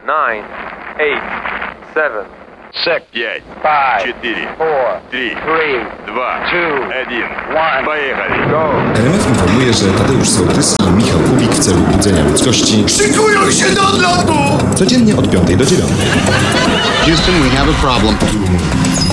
9, 8, 7, 6, 5, 5, 4, 4, 3, 3, 2, 2, 1. 1. Поехали. Go! RMF informuje, że Tadeusz Sołtys i Michał Kubik w celu budzenia ludzkości Szykują się do odlotu! codziennie od 5 do 9. Houston, we have a problem.